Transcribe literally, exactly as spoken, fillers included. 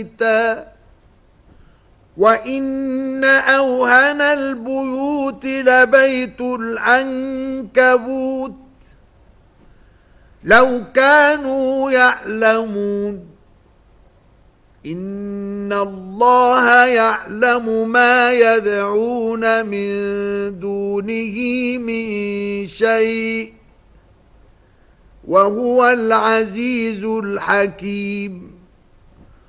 وَإِنَّ أَوْهَنَ الْبُيُوتِ لَبَيْتُ الْعَنكَبُوتِ لَوْ كَانُوا يَعْلَمُونَ إِنَّ اللَّهَ يَعْلَمُ مَا يَدْعُونَ مِن دُونِهِ مِن شَيْءٍ وَهُوَ الْعَزِيزُ الْحَكِيمُ.